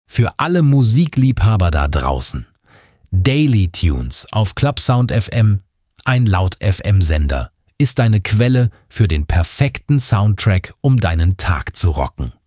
Für alle Musikliebhaber da draußen. Daily Tunes auf Clubsound FM, ein Laut-FM-Sender, ist deine Quelle für den perfekten Soundtrack, um deinen Tag zu rocken.